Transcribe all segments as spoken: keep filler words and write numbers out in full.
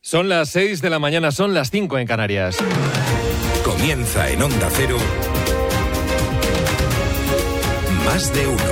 Son las seis de la mañana, son las cinco en Canarias. Comienza en Onda Cero Más de Uno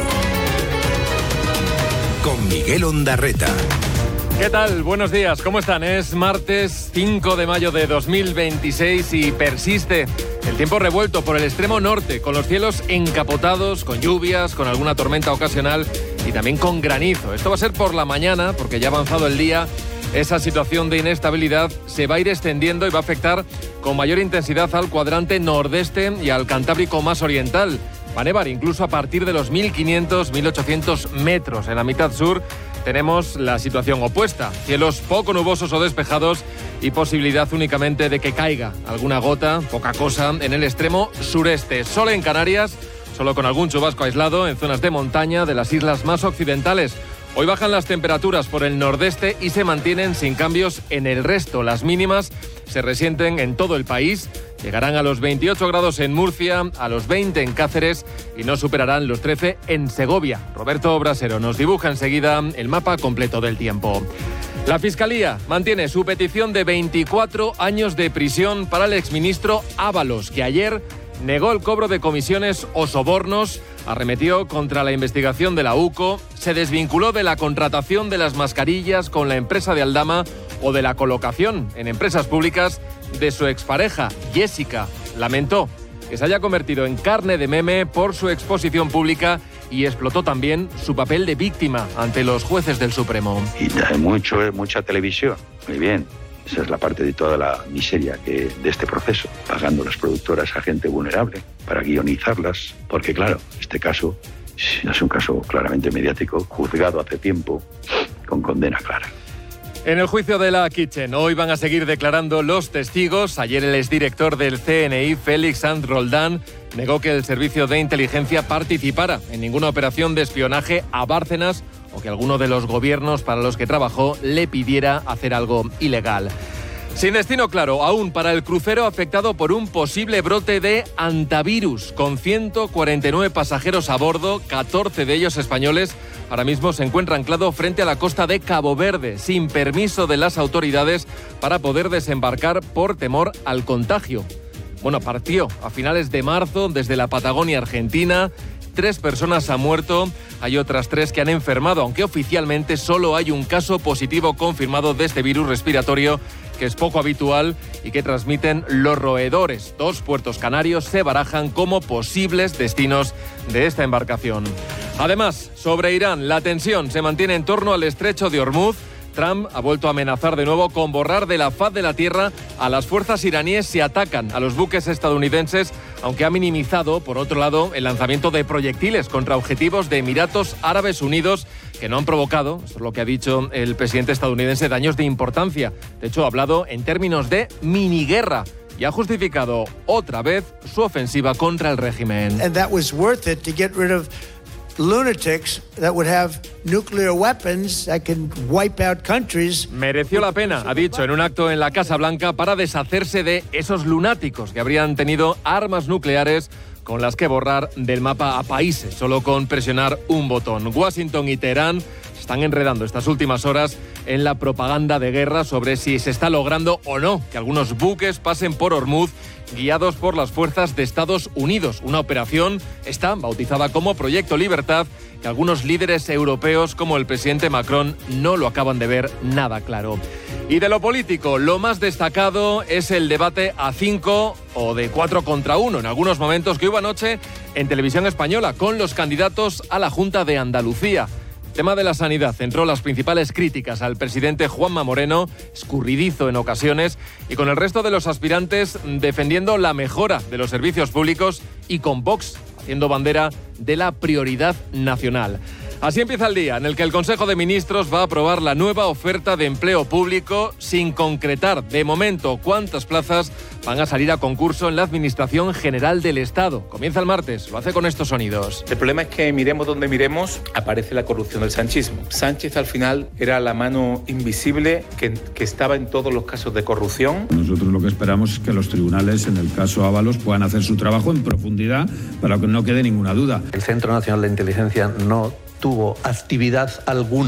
con Miguel Ondarreta. ¿Qué tal? Buenos días, ¿cómo están? Es martes cinco de mayo de dos mil veintiséis y persiste el tiempo revuelto por el extremo norte, con los cielos encapotados, con lluvias, con alguna tormenta ocasional y también con granizo. Esto va a ser por la mañana, porque ya ha avanzado el día. Esa situación de inestabilidad se va a ir extendiendo y va a afectar con mayor intensidad al cuadrante nordeste y al Cantábrico más oriental. Va a nevar incluso a partir de los mil quinientos, mil ochocientos metros. En la mitad sur tenemos la situación opuesta. Cielos poco nubosos o despejados y posibilidad únicamente de que caiga alguna gota, poca cosa, en el extremo sureste. Sol en Canarias, solo con algún chubasco aislado en zonas de montaña de las islas más occidentales. Hoy bajan las temperaturas por el nordeste y se mantienen sin cambios en el resto. Las mínimas se resienten en todo el país. Llegarán a los veintiocho grados en Murcia, a los veinte en Cáceres y no superarán los trece en Segovia. Roberto Brasero nos dibuja enseguida el mapa completo del tiempo. La Fiscalía mantiene su petición de veinticuatro años de prisión para el exministro Ábalos, que ayer negó el cobro de comisiones o sobornos, arremetió contra la investigación de la UCO, se desvinculó de la contratación de las mascarillas con la empresa de Aldama o de la colocación en empresas públicas de su expareja, Jessica. Lamentó que se haya convertido en carne de meme por su exposición pública y explotó también su papel de víctima ante los jueces del Supremo. Y hay mucho, mucha televisión, muy bien. Esa es la parte de toda la miseria que, de este proceso, pagando las productoras a gente vulnerable para guionizarlas, porque claro, este caso es un caso claramente mediático, juzgado hace tiempo, con condena clara. En el juicio de la Kitchen, hoy van a seguir declarando los testigos. Ayer el exdirector del C N I, Félix Sanz Roldán, negó que el servicio de inteligencia participara en ninguna operación de espionaje a Bárcenas o que alguno de los gobiernos para los que trabajó le pidiera hacer algo ilegal. Sin destino claro aún para el crucero afectado por un posible brote de hantavirus, con ciento cuarenta y nueve pasajeros a bordo, catorce de ellos españoles. Ahora mismo se encuentra anclado frente a la costa de Cabo Verde, sin permiso de las autoridades para poder desembarcar por temor al contagio. Bueno, partió a finales de marzo desde la Patagonia Argentina. Tres personas han muerto, hay otras tres que han enfermado, aunque oficialmente solo hay un caso positivo confirmado de este virus respiratorio, que es poco habitual y que transmiten los roedores. Dos puertos canarios se barajan como posibles destinos de esta embarcación. Además, sobre Irán, la tensión se mantiene en torno al estrecho de Hormuz. Trump ha vuelto a amenazar de nuevo con borrar de la faz de la tierra a las fuerzas iraníes si atacan a los buques estadounidenses, aunque ha minimizado, por otro lado, el lanzamiento de proyectiles contra objetivos de Emiratos Árabes Unidos que no han provocado, esto es lo que ha dicho el presidente estadounidense, daños de importancia. De hecho, ha hablado en términos de miniguerra y ha justificado otra vez su ofensiva contra el régimen. And that was worth it to get rid of lunatics that would have nuclear weapons that can wipe out countries. Mereció la pena, ha dicho en un acto en la Casa Blanca, para deshacerse de esos lunáticos que habrían tenido armas nucleares con las que borrar del mapa a países, solo con presionar un botón. Washington y Teherán están enredando estas últimas horas en la propaganda de guerra sobre si se está logrando o no que algunos buques pasen por Hormuz guiados por las fuerzas de Estados Unidos. Una operación, esta bautizada como Proyecto Libertad, que algunos líderes europeos como el presidente Macron no lo acaban de ver nada claro. Y de lo político, lo más destacado es el debate a cinco o de cuatro contra uno en algunos momentos que hubo anoche en Televisión Española con los candidatos a la Junta de Andalucía. El tema de la sanidad centró las principales críticas al presidente Juanma Moreno, escurridizo en ocasiones, y con el resto de los aspirantes defendiendo la mejora de los servicios públicos y con Vox haciendo bandera de la prioridad nacional. Así empieza el día en el que el Consejo de Ministros va a aprobar la nueva oferta de empleo público sin concretar de momento cuántas plazas van a salir a concurso en la Administración General del Estado. Comienza el martes, lo hace con estos sonidos. El problema es que miremos donde miremos, aparece la corrupción del sanchismo. Sánchez al final era la mano invisible que, que estaba en todos los casos de corrupción. Nosotros lo que esperamos es que los tribunales, en el caso Ábalos, puedan hacer su trabajo en profundidad para que no quede ninguna duda. El Centro Nacional de Inteligencia no tuvo actividad alguna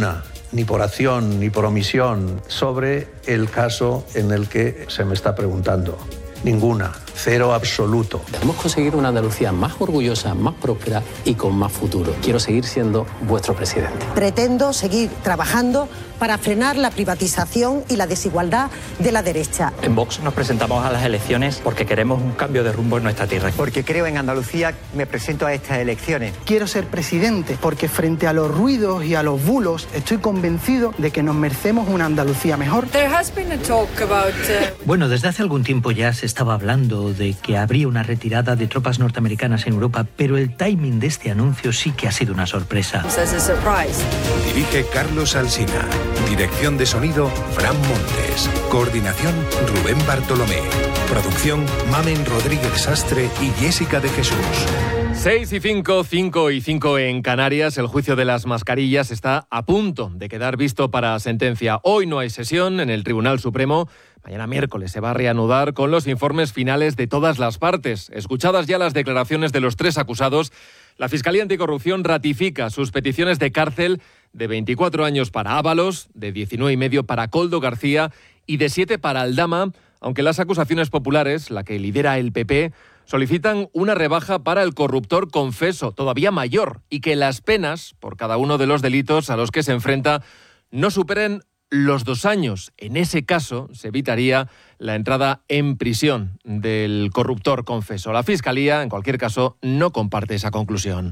ni por acción ni por omisión, sobre el caso en el que se me está preguntando. Ninguna. Cero absoluto. Hemos conseguido una Andalucía más orgullosa, más próspera y con más futuro. Quiero seguir siendo vuestro presidente. Pretendo seguir trabajando para frenar la privatización y la desigualdad de la derecha. En Vox nos presentamos a las elecciones porque queremos un cambio de rumbo en nuestra tierra. Porque creo en Andalucía, me presento a estas elecciones. Quiero ser presidente porque frente a los ruidos y a los bulos estoy convencido de que nos merecemos una Andalucía mejor. There has been a talk about, uh... Bueno, desde hace algún tiempo ya se estaba hablando de que habría una retirada de tropas norteamericanas en Europa, pero el timing de este anuncio sí que ha sido una sorpresa. Dirige Carlos Alsina. Dirección de sonido, Fran Montes. Coordinación, Rubén Bartolomé. Producción, Mamen Rodríguez Sastre y Jessica de Jesús. seis y cinco, cinco y cinco en Canarias. El juicio de las mascarillas está a punto de quedar visto para sentencia. Hoy no hay sesión en el Tribunal Supremo. Mañana miércoles se va a reanudar con los informes finales de todas las partes. Escuchadas ya las declaraciones de los tres acusados, la Fiscalía Anticorrupción ratifica sus peticiones de cárcel de veinticuatro años para Ábalos, de diecinueve y medio para Koldo García y de siete para Aldama, aunque las acusaciones populares, la que lidera el P P, solicitan una rebaja para el corruptor confeso, todavía mayor, y que las penas por cada uno de los delitos a los que se enfrenta no superen los dos años. En ese caso, se evitaría la entrada en prisión del corruptor confeso. La Fiscalía, en cualquier caso, no comparte esa conclusión.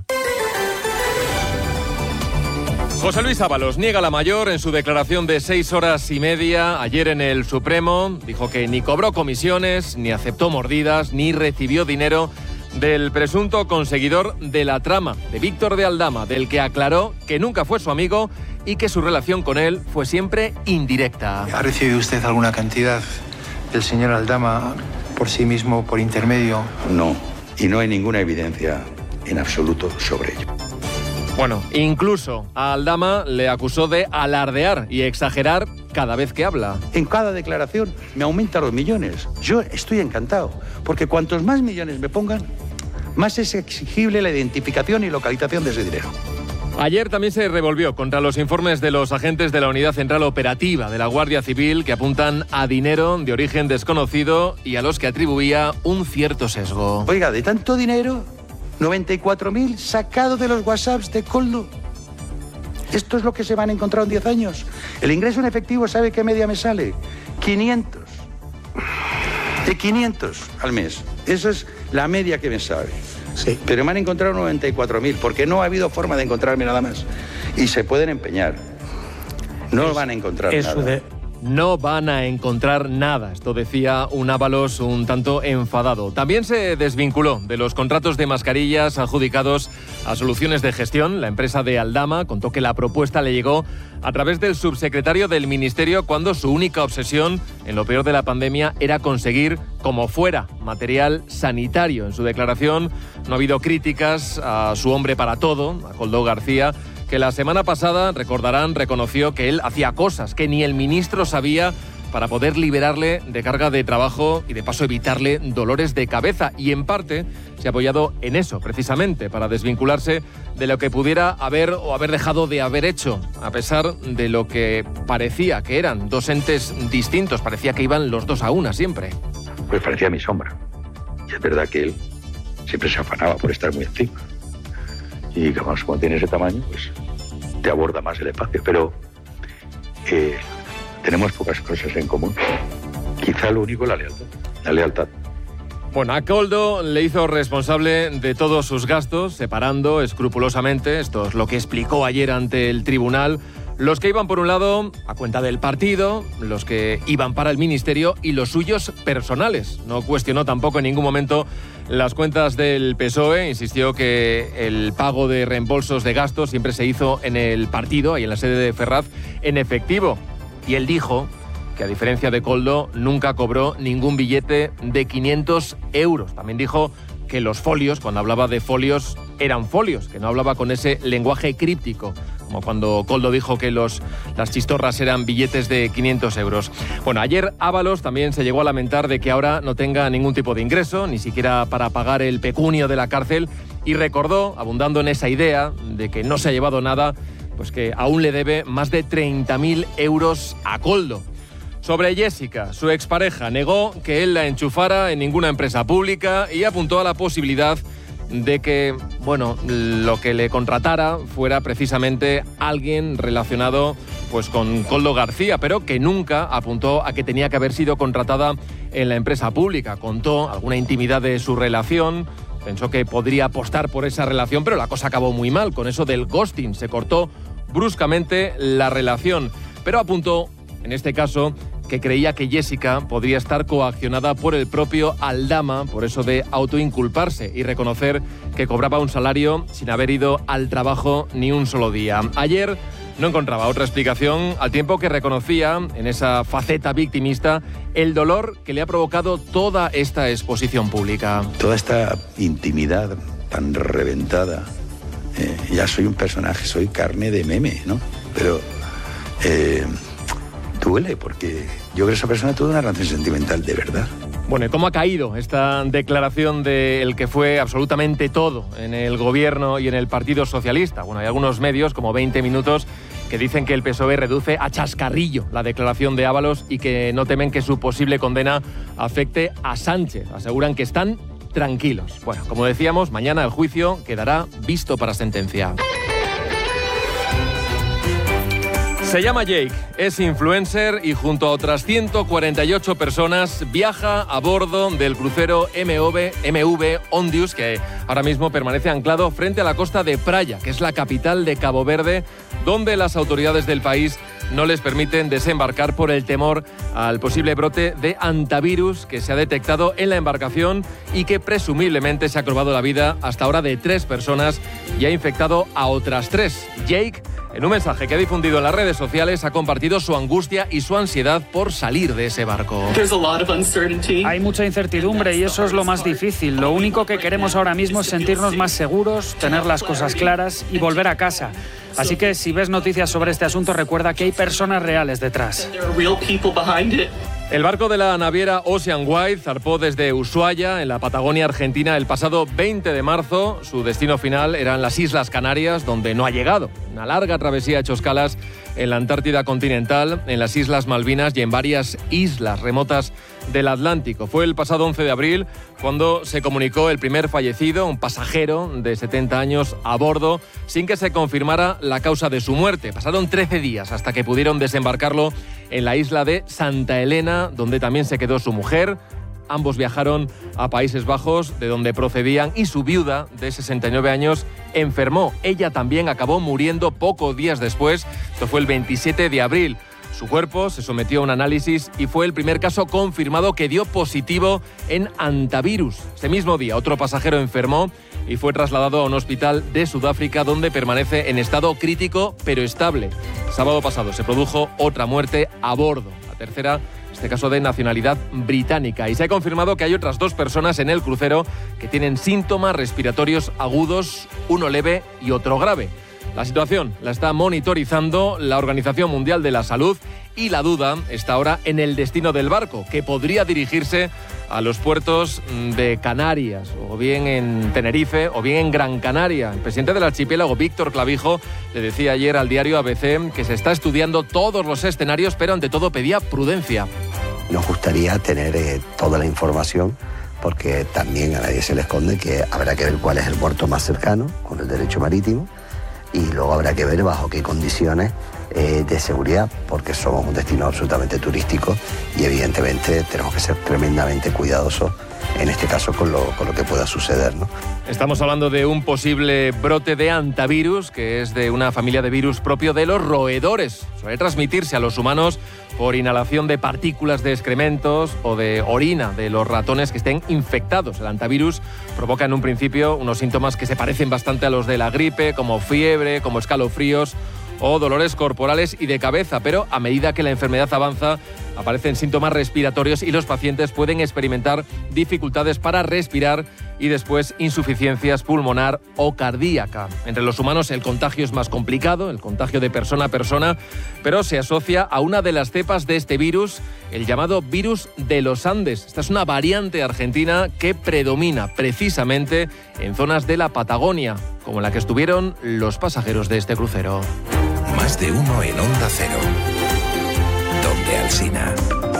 José Luis Ábalos niega la mayor en su declaración de seis horas y media ayer en el Supremo. Dijo que ni cobró comisiones, ni aceptó mordidas, ni recibió dinero del presunto conseguidor de la trama, de Víctor de Aldama, del que aclaró que nunca fue su amigo y que su relación con él fue siempre indirecta. ¿Ha recibido usted alguna cantidad del señor Aldama por sí mismo, por intermedio? No, y no hay ninguna evidencia en absoluto sobre ello. Bueno, incluso a Aldama le acusó de alardear y exagerar cada vez que habla. En cada declaración me aumenta los millones. Yo estoy encantado, porque cuantos más millones me pongan, más es exigible la identificación y localización de ese dinero. Ayer también se revolvió contra los informes de los agentes de la Unidad Central Operativa de la Guardia Civil que apuntan a dinero de origen desconocido y a los que atribuía un cierto sesgo. Oiga, de tanto dinero, noventa y cuatro mil sacado de los WhatsApps de Koldo. Esto es lo que se van a encontrar en diez años. El ingreso en efectivo, ¿sabe qué media me sale? quinientos. De quinientos al mes. Eso es la media que me sale. Sí. Pero me han encontrado noventa y cuatro mil, porque no ha habido forma de encontrarme nada más. Y se pueden empeñar. No es, van a encontrar nada. De... No van a encontrar nada. Esto decía un Ábalos un tanto enfadado. También se desvinculó de los contratos de mascarillas adjudicados a Soluciones de Gestión. La empresa de Aldama contó que la propuesta le llegó a través del subsecretario del Ministerio cuando su única obsesión en lo peor de la pandemia era conseguir, como fuera, material sanitario. En su declaración no ha habido críticas a su hombre para todo, a Koldo García, que la semana pasada, recordarán, reconoció que él hacía cosas que ni el ministro sabía para poder liberarle de carga de trabajo y de paso evitarle dolores de cabeza. Y en parte se ha apoyado en eso, precisamente, para desvincularse de lo que pudiera haber o haber dejado de haber hecho, a pesar de lo que parecía que eran dos entes distintos. Parecía que iban los dos a una siempre. Pues parecía mi sombra. Y es verdad que él siempre se afanaba por estar muy encima. Y que más cuando tiene ese tamaño, pues te aborda más el espacio. Pero eh, tenemos pocas cosas en común. Quizá lo único es la lealtad. La lealtad. Bueno, a Koldo le hizo responsable de todos sus gastos, separando escrupulosamente, esto es lo que explicó ayer ante el tribunal, los que iban por un lado a cuenta del partido, los que iban para el ministerio y los suyos personales. No cuestionó tampoco en ningún momento las cuentas del P S O E, insistió que el pago de reembolsos de gastos siempre se hizo en el partido, ahí en la sede de Ferraz, en efectivo. Y él dijo que a diferencia de Koldo nunca cobró ningún billete de quinientos euros. También dijo que los folios, cuando hablaba de folios, eran folios, que no hablaba con ese lenguaje críptico, como cuando Koldo dijo que los, las chistorras eran billetes de quinientos euros. Bueno, ayer Ábalos también se llegó a lamentar de que ahora no tenga ningún tipo de ingreso, ni siquiera para pagar el pecunio de la cárcel, y recordó, abundando en esa idea de que no se ha llevado nada, pues que aún le debe más de treinta mil euros a Koldo. Sobre Jessica, su expareja negó que él la enchufara en ninguna empresa pública y apuntó a la posibilidad de que, bueno, lo que le contratara fuera precisamente alguien relacionado pues con Koldo García, pero que nunca apuntó a que tenía que haber sido contratada en la empresa pública. Contó alguna intimidad de su relación, pensó que podría apostar por esa relación, pero la cosa acabó muy mal. Con eso del ghosting se cortó bruscamente la relación, pero apuntó, en este caso, que creía que Jessica podría estar coaccionada por el propio Aldama, por eso de autoinculparse y reconocer que cobraba un salario sin haber ido al trabajo ni un solo día. Ayer no encontraba otra explicación, al tiempo que reconocía, en esa faceta victimista, el dolor que le ha provocado toda esta exposición pública. Toda esta intimidad tan reventada, eh, ya soy un personaje, soy carne de meme, ¿no? Pero eh, duele, porque yo creo que esa persona tuvo una relación sentimental de verdad. Bueno, ¿y cómo ha caído esta declaración del que fue absolutamente todo en el gobierno y en el Partido Socialista? Bueno, hay algunos medios, como veinte minutos, que dicen que el P S O E reduce a chascarrillo la declaración de Ábalos y que no temen que su posible condena afecte a Sánchez. Aseguran que están tranquilos. Bueno, como decíamos, mañana el juicio quedará visto para sentencia. Se llama Jake, es influencer y junto a otras ciento cuarenta y ocho personas viaja a bordo del crucero M V, M V Ondius, que ahora mismo permanece anclado frente a la costa de Praia, que es la capital de Cabo Verde, donde las autoridades del país no les permiten desembarcar por el temor al posible brote de antivirus que se ha detectado en la embarcación y que presumiblemente se ha cobrado la vida hasta ahora de tres personas y ha infectado a otras tres. Jake, en un mensaje que ha difundido en las redes sociales, ha compartido su angustia y su ansiedad por salir de ese barco. Hay mucha incertidumbre y eso es lo más difícil. Lo único que queremos ahora mismo es sentirnos más seguros, tener las cosas claras y volver a casa. Así que si ves noticias sobre este asunto, recuerda que hay personas reales detrás. El barco de la naviera Ocean Wide zarpó desde Ushuaia, en la Patagonia Argentina, el pasado veinte de marzo. Su destino final eran las Islas Canarias, donde no ha llegado. Una larga travesía ha hecho escalas en la Antártida continental, en las Islas Malvinas y en varias islas remotas del Atlántico. Fue el pasado once de abril cuando se comunicó el primer fallecido, un pasajero de setenta años a bordo, sin que se confirmara la causa de su muerte. Pasaron trece días hasta que pudieron desembarcarlo en la isla de Santa Elena, donde también se quedó su mujer. Ambos viajaron a Países Bajos, de donde procedían, y su viuda, de sesenta y nueve años, enfermó. Ella también acabó muriendo pocos días después. Esto fue el veintisiete de abril. Su cuerpo se sometió a un análisis y fue el primer caso confirmado que dio positivo en antivirus. Ese mismo día, otro pasajero enfermó y fue trasladado a un hospital de Sudáfrica, donde permanece en estado crítico pero estable. Sábado pasado se produjo otra muerte a bordo, la tercera, este caso de nacionalidad británica. Y se ha confirmado que hay otras dos personas en el crucero que tienen síntomas respiratorios agudos, uno leve y otro grave. La situación la está monitorizando la Organización Mundial de la Salud y la duda está ahora en el destino del barco, que podría dirigirse a los puertos de Canarias, o bien en Tenerife, o bien en Gran Canaria. El presidente del archipiélago, Víctor Clavijo, le decía ayer al diario A B C que se está estudiando todos los escenarios, pero ante todo pedía prudencia. Nos gustaría tener eh, toda la información, porque también a nadie se le esconde que habrá que ver cuál es el puerto más cercano con el derecho marítimo, y luego habrá que ver bajo qué condiciones eh, de seguridad, porque somos un destino absolutamente turístico y evidentemente tenemos que ser tremendamente cuidadosos, en este caso con lo, con lo que pueda suceder, ¿no? Estamos hablando de un posible brote de antivirus, que es de una familia de virus propio de los roedores. Suele transmitirse a los humanos por inhalación de partículas de excrementos o de orina de los ratones que estén infectados. El antivirus provoca en un principio unos síntomas que se parecen bastante a los de la gripe, como fiebre, como escalofríos o dolores corporales y de cabeza, pero a medida que la enfermedad avanza aparecen síntomas respiratorios y los pacientes pueden experimentar dificultades para respirar y después insuficiencias pulmonar o cardíaca. Entre los humanos el contagio es más complicado, el contagio de persona a persona, pero se asocia a una de las cepas de este virus, el llamado virus de los Andes. Esta es una variante argentina que predomina precisamente en zonas de la Patagonia, como la que estuvieron los pasajeros de este crucero. Más de uno en Onda Cero. Donde Alsina.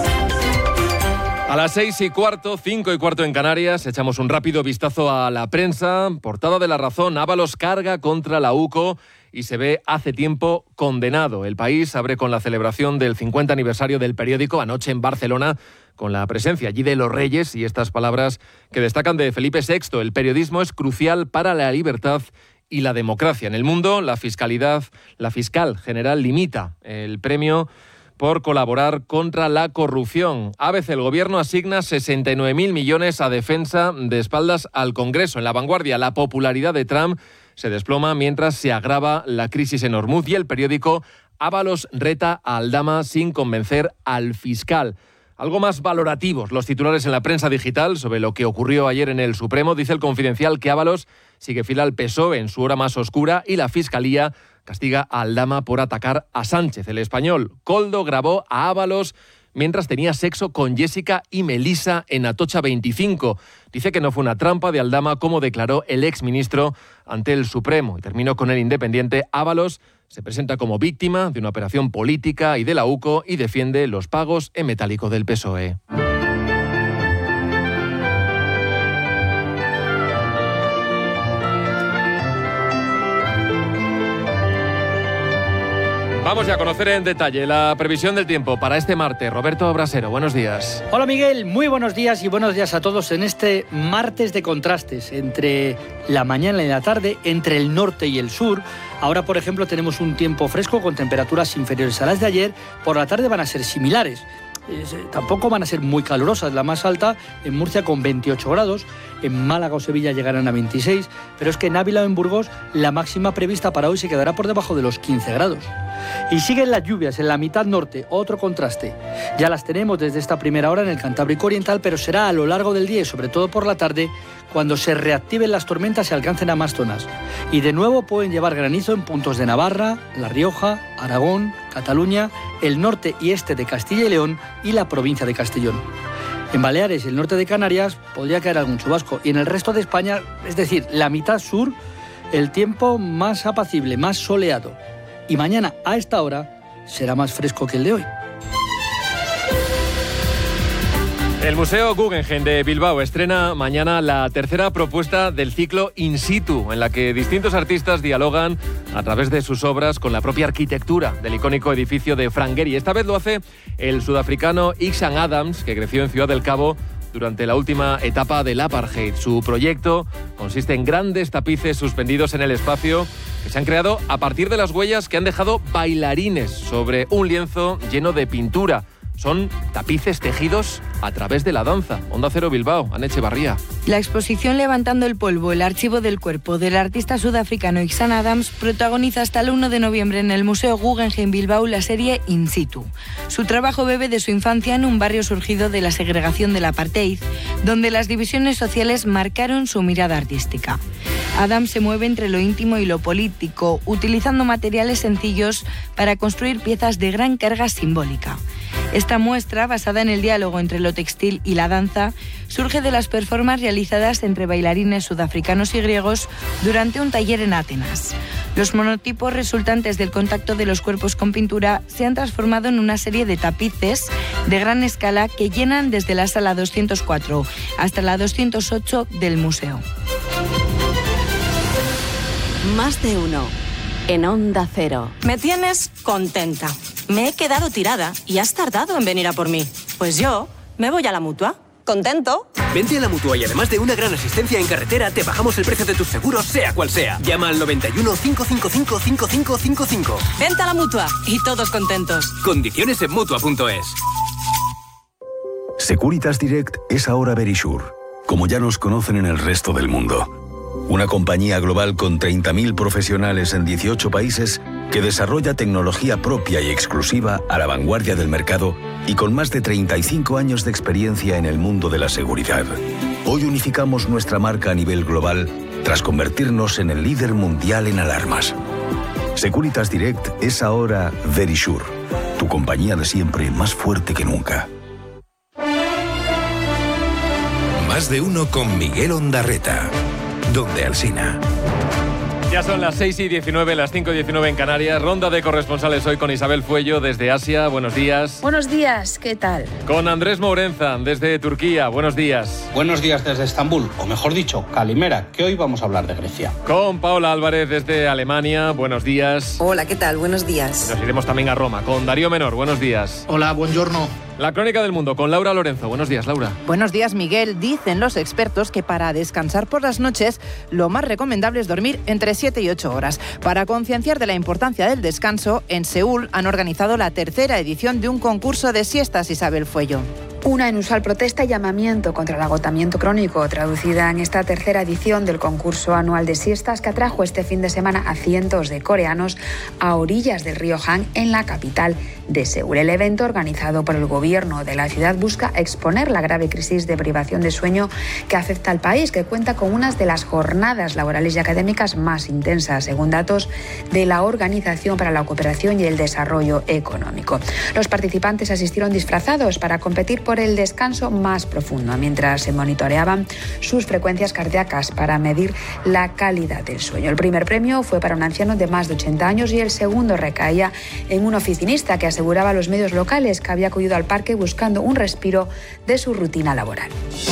A las seis y cuarto, cinco y cuarto en Canarias, echamos un rápido vistazo a la prensa. Portada de La Razón, Ábalos carga contra la U C O y se ve hace tiempo condenado. El País abre con la celebración del cincuenta aniversario del periódico anoche en Barcelona, con la presencia allí de los Reyes y estas palabras que destacan de Felipe sexto. El periodismo es crucial para la libertad y la democracia. En el mundo, la fiscalidad, la fiscal general limita el premio por colaborar contra la corrupción. A B C, el Gobierno asigna sesenta y nueve mil millones a defensa de espaldas al Congreso. En La Vanguardia, la popularidad de Trump se desploma mientras se agrava la crisis en Hormuz. Y el periódico, Ábalos reta a Aldama sin convencer al fiscal. Algo más valorativos los titulares en la prensa digital sobre lo que ocurrió ayer en el Supremo. Dice El Confidencial que Ábalos sigue fiel al P S O E en su hora más oscura y la Fiscalía castiga a Aldama por atacar a Sánchez. El Español, Koldo grabó a Ábalos mientras tenía sexo con Jessica y Melissa en Atocha veinticinco. Dice que no fue una trampa de Aldama, como declaró el exministro ante el Supremo. Y terminó con El Independiente. Ábalos se presenta como víctima de una operación política y de la U C O y defiende los pagos en metálico del P S O E. Vamos ya a conocer en detalle la previsión del tiempo para este martes. Roberto Brasero, buenos días. Hola Miguel, muy buenos días y buenos días a todos en este martes de contrastes entre la mañana y la tarde, entre el norte y el sur. Ahora, por ejemplo, tenemos un tiempo fresco con temperaturas inferiores a las de ayer. Por la tarde van a ser similares. Eh, tampoco van a ser muy calurosas. La más alta en Murcia con veintiocho grados, en Málaga o Sevilla llegarán a veintiséis, pero es que en Ávila o en Burgos la máxima prevista para hoy se quedará por debajo de los quince grados. Y siguen las lluvias en la mitad norte, otro contraste. Ya las tenemos desde esta primera hora en el Cantábrico Oriental, pero será a lo largo del día y sobre todo por la tarde cuando se reactiven las tormentas y alcancen a más zonas. Y de nuevo pueden llevar granizo en puntos de Navarra, La Rioja, Aragón, Cataluña, el norte y este de Castilla y León y la provincia de Castellón. En Baleares y el norte de Canarias podría caer algún chubasco y en el resto de España, es decir, la mitad sur, el tiempo más apacible, más soleado. Y mañana a esta hora será más fresco que el de hoy. El Museo Guggenheim de Bilbao estrena mañana la tercera propuesta del ciclo In Situ, en la que distintos artistas dialogan a través de sus obras con la propia arquitectura del icónico edificio de Frank Gehry. Esta vez lo hace el sudafricano Ixan Adams, que creció en Ciudad del Cabo durante la última etapa del apartheid. Su proyecto consiste en grandes tapices suspendidos en el espacio que se han creado a partir de las huellas que han dejado bailarines sobre un lienzo lleno de pintura. Son tapices tejidos a través de la danza. Onda Cero Bilbao, Ana Echevarría. La exposición Levantando el polvo, el archivo del cuerpo del artista sudafricano Ixan Adams protagoniza hasta el uno de noviembre en el Museo Guggenheim Bilbao la serie In Situ. Su trabajo bebe de su infancia en un barrio surgido de la segregación del apartheid, donde las divisiones sociales marcaron su mirada artística. Adams se mueve entre lo íntimo y lo político, utilizando materiales sencillos para construir piezas de gran carga simbólica. Esta muestra, basada en el diálogo entre lo textil y la danza, surge de las performances realizadas entre bailarines sudafricanos y griegos durante un taller en Atenas. Los monotipos resultantes del contacto de los cuerpos con pintura se han transformado en una serie de tapices de gran escala que llenan desde la sala doscientos cuatro hasta la doscientos ocho del museo. Más de uno en Onda Cero. Me tienes contenta. Me he quedado tirada y has tardado en venir a por mí. Pues yo me voy a la Mutua. ¿Contento? Vente a la Mutua y además de una gran asistencia en carretera, te bajamos el precio de tus seguros, sea cual sea. Llama al noventa y uno, cinco cinco cinco, cinco cinco cinco cinco. Vente a la Mutua y todos contentos. Condiciones en Mutua punto es. Securitas Direct es ahora Verisure, como ya nos conocen en el resto del mundo. Una compañía global con treinta mil profesionales en dieciocho países que desarrolla tecnología propia y exclusiva a la vanguardia del mercado y con más de treinta y cinco años de experiencia en el mundo de la seguridad. Hoy unificamos nuestra marca a nivel global tras convertirnos en el líder mundial en alarmas. Securitas Direct es ahora Verisure, tu compañía de siempre más fuerte que nunca. Más de uno con Miguel Ondarreta. Donde Alsina. Ya son las seis y diecinueve, las cinco y diecinueve en Canarias. Ronda de corresponsales hoy con Isabel Fuello desde Asia. Buenos días. Buenos días, ¿qué tal? Con Andrés Mourenza desde Turquía. Buenos días. Buenos días desde Estambul, o mejor dicho, Calimera, que hoy vamos a hablar de Grecia. Con Paola Álvarez desde Alemania. Buenos días. Hola, ¿qué tal? Buenos días. Nos iremos también a Roma con Darío Menor. Buenos días. Hola, buongiorno. La crónica del mundo con Laura Lorenzo. Buenos días, Laura. Buenos días, Miguel. Dicen los expertos que para descansar por las noches lo más recomendable es dormir entre siete y ocho horas. Para concienciar de la importancia del descanso, en Seúl han organizado la tercera edición de un concurso de siestas, Isabel Fuello. Una inusual protesta y llamamiento contra el agotamiento crónico, traducida en esta tercera edición del concurso anual de siestas que atrajo este fin de semana a cientos de coreanos a orillas del río Han en la capital de Seúl. El evento, organizado por el gobierno de la ciudad, busca exponer la grave crisis de privación de sueño que afecta al país, que cuenta con unas de las jornadas laborales y académicas más intensas, según datos de la Organización para la Cooperación y el Desarrollo Económico. Los participantes asistieron disfrazados para competir por el descanso más profundo, mientras se monitoreaban sus frecuencias cardíacas para medir la calidad del sueño. El primer premio fue para un anciano de más de ochenta años y el segundo recaía en un oficinista que aseguraba a los medios locales que había acudido al parque buscando un respiro de su rutina laboral.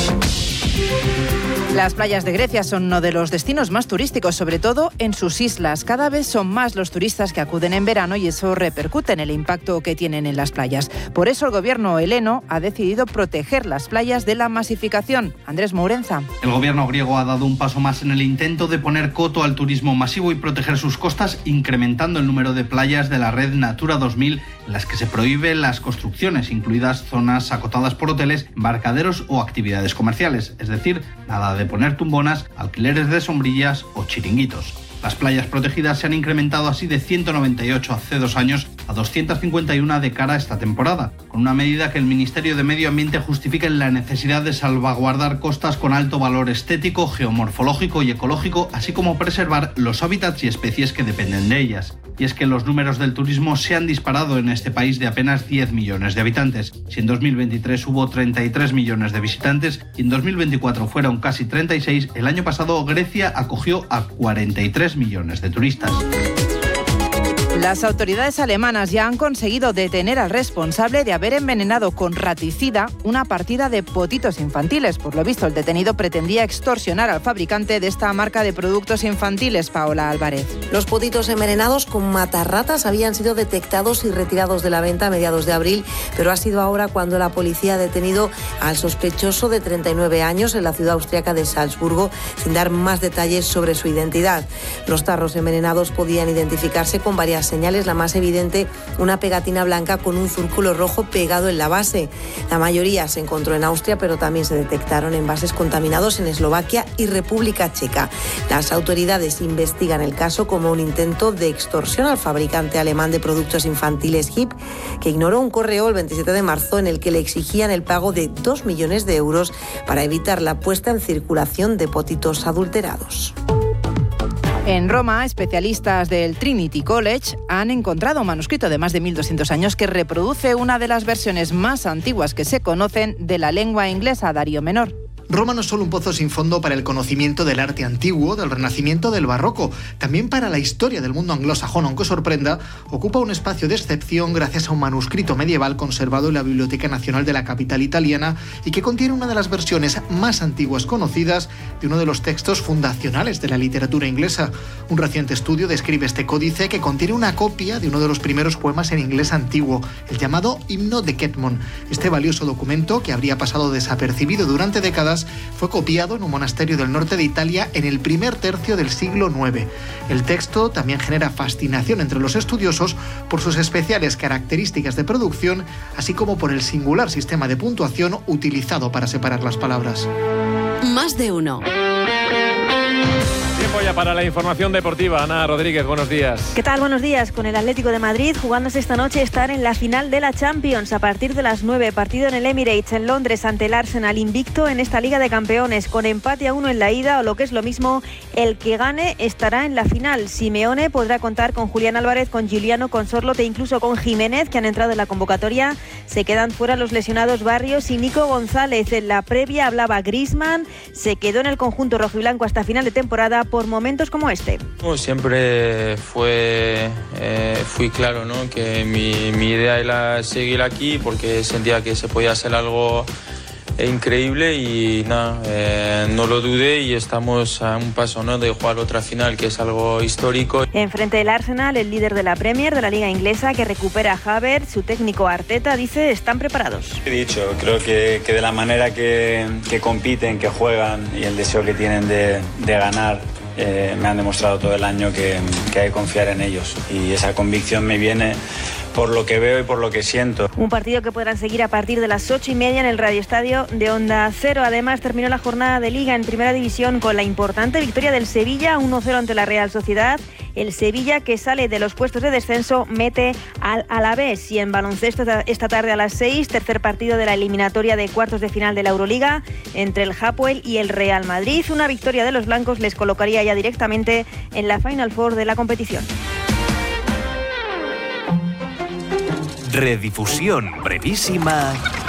Las playas de Grecia son uno de los destinos más turísticos, sobre todo en sus islas. Cada vez son más los turistas que acuden en verano y eso repercute en el impacto que tienen en las playas. Por eso el gobierno heleno ha decidido proteger las playas de la masificación. Andrés Mourenza. El gobierno griego ha dado un paso más en el intento de poner coto al turismo masivo y proteger sus costas, incrementando el número de playas de la red Natura dos mil, en las que se prohíben las construcciones, incluidas zonas acotadas por hoteles, embarcaderos o actividades comerciales. Es decir, nada de poner tumbonas, alquileres de sombrillas o chiringuitos. Las playas protegidas se han incrementado así de ciento noventa y ocho hace dos años a doscientas cincuenta y uno de cara a esta temporada, con una medida que el Ministerio de Medio Ambiente justifica en la necesidad de salvaguardar costas con alto valor estético, geomorfológico y ecológico, así como preservar los hábitats y especies que dependen de ellas. Y es que los números del turismo se han disparado en este país de apenas diez millones de habitantes. Si en dos mil veintitrés hubo treinta y tres millones de visitantes y en dos mil veinticuatro fueron casi treinta y seis, el año pasado Grecia acogió a cuarenta y tres millones de turistas. Las autoridades alemanas ya han conseguido detener al responsable de haber envenenado con raticida una partida de potitos infantiles. Por lo visto, el detenido pretendía extorsionar al fabricante de esta marca de productos infantiles, Paola Álvarez. Los potitos envenenados con matarratas habían sido detectados y retirados de la venta a mediados de abril, pero ha sido ahora cuando la policía ha detenido al sospechoso de treinta y nueve años en la ciudad austriaca de Salzburgo, sin dar más detalles sobre su identidad. Los tarros envenenados podían identificarse con varias señales, la más evidente, una pegatina blanca con un círculo rojo pegado en la base. La mayoría se encontró en Austria, pero también se detectaron envases contaminados en Eslovaquia y República Checa. Las autoridades investigan el caso como un intento de extorsión al fabricante alemán de productos infantiles H I P, que ignoró un correo el veintisiete de marzo en el que le exigían el pago de dos millones de euros para evitar la puesta en circulación de potitos adulterados. En Roma, especialistas del Trinity College han encontrado un manuscrito de más de mil doscientos años que reproduce una de las versiones más antiguas que se conocen de la lengua inglesa, Darío Menor. Roma no es solo un pozo sin fondo para el conocimiento del arte antiguo, del Renacimiento, del Barroco, también para la historia del mundo anglosajón, aunque sorprenda, ocupa un espacio de excepción gracias a un manuscrito medieval conservado en la Biblioteca Nacional de la capital italiana y que contiene una de las versiones más antiguas conocidas de uno de los textos fundacionales de la literatura inglesa. Un reciente estudio describe este códice que contiene una copia de uno de los primeros poemas en inglés antiguo, el llamado Himno de Ketmon. Este valioso documento, que habría pasado desapercibido durante décadas, fue copiado en un monasterio del norte de Italia en el primer tercio del siglo noveno. El texto también genera fascinación entre los estudiosos por sus especiales características de producción, así como por el singular sistema de puntuación utilizado para separar las palabras. Más de uno. Tiempo ya para la información deportiva. Ana Rodríguez, buenos días. ¿Qué tal? Buenos días. Con el Atlético de Madrid jugándose esta noche estar en la final de la Champions a partir de las nueve. Partido en el Emirates en Londres ante el Arsenal, invicto en esta Liga de Campeones, con empate a uno en la ida, o lo que es lo mismo, el que gane estará en la final. Simeone podrá contar con Julián Álvarez, con Giuliano, con Sorloth e incluso con Jiménez, que han entrado en la convocatoria. Se quedan fuera los lesionados Barrios y Nico González. En la previa hablaba Griezmann, se quedó en el conjunto rojiblanco hasta final de temporada por por momentos como este. Como siempre fue, eh, fui claro, ¿no? Que mi, mi idea era seguir aquí porque sentía que se podía hacer algo increíble y nada, eh, no lo dudé y estamos a un paso, ¿no? de jugar otra final, que es algo histórico. Enfrente del Arsenal, el líder de la Premier, de la Liga Inglesa, que recupera a Havertz, su técnico Arteta dice están preparados. He dicho, creo que, que de la manera que, que compiten, que juegan y el deseo que tienen de, de ganar, eh, me han demostrado todo el año que, que hay que confiar en ellos y esa convicción me viene por lo que veo y por lo que siento. Un partido que podrán seguir a partir de las ocho y media en el radioestadio de Onda Cero. Además, terminó la jornada de Liga en Primera División con la importante victoria del Sevilla, uno cero ante la Real Sociedad. El Sevilla, que sale de los puestos de descenso, mete al Alavés. Y en baloncesto esta tarde a las seis, tercer partido de la eliminatoria de cuartos de final de la Euroliga entre el Hapoel y el Real Madrid. Una victoria de los blancos les colocaría ya directamente en la Final Four de la competición. Redifusión brevísima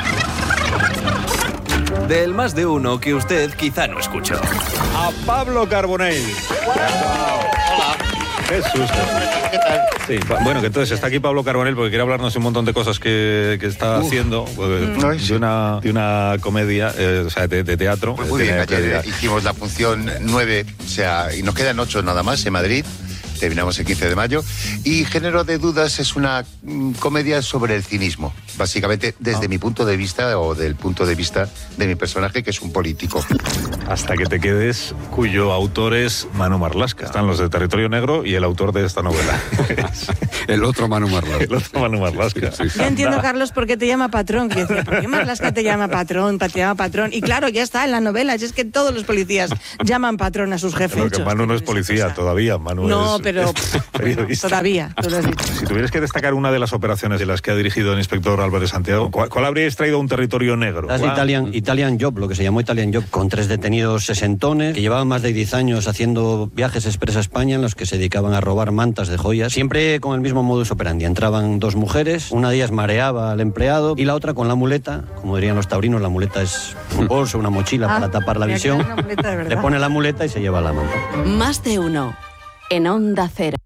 del Más de Uno que usted quizá no escuchó. A Pablo Carbonell. Hola. Qué susto. ¿Qué tal? Sí, bueno, que entonces está aquí Pablo Carbonell porque quiere hablarnos de un montón de cosas que, que está Uf. haciendo, pues, de, una, de una comedia, eh, o sea, de, de teatro. Pues muy bien, ayer hicimos la función nueve, o sea, y nos quedan ocho nada más en Madrid. Terminamos el quince de mayo. Y Género de Dudas es una mm, comedia sobre el cinismo. Básicamente, desde ah. mi punto de vista o del punto de vista de mi personaje, que es un político. Hasta que te quedes, cuyo autor es Manu Marlasca. Están los de Territorio Negro y el autor de esta novela. El otro Manu Marlasca. El otro Manu Marlasca. Sí, sí. Yo entiendo, Carlos, por qué te llama patrón. Que decía, ¿por qué Marlasca te llama patrón? Te llama patrón. Y claro, ya está en la novela. Es que todos los policías llaman patrón a sus jefes. Porque Manu no es policía todavía. Manu no, es... pero periodista. Todavía, tú lo has dicho. Si tuvieras que destacar una de las operaciones de las que ha dirigido el inspector Álvarez Santiago, ¿cuál, cuál habríais traído a un territorio negro? Las de Italian, Italian Job, lo que se llamó Italian Job, con tres detenidos sesentones que llevaban más de diez años haciendo viajes express a España en los que se dedicaban a robar mantas de joyas, siempre con el mismo modus operandi. Entraban dos mujeres, una de ellas mareaba al empleado y la otra con la muleta, como dirían los taurinos, la muleta es un bolso, una mochila ah, para tapar la visión, le pone la muleta y se lleva la manta. Más de Uno, en Onda Cero.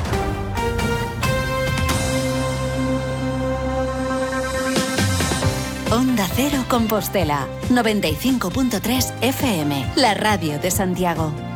Onda Cero Compostela, noventa y cinco punto tres F M, la radio de Santiago.